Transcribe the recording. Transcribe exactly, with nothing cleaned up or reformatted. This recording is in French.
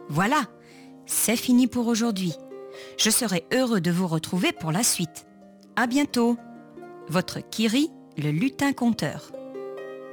Voilà, c'est fini pour aujourd'hui. Je serai heureux de vous retrouver pour la suite. À bientôt. Votre Kiri, le lutin conteur.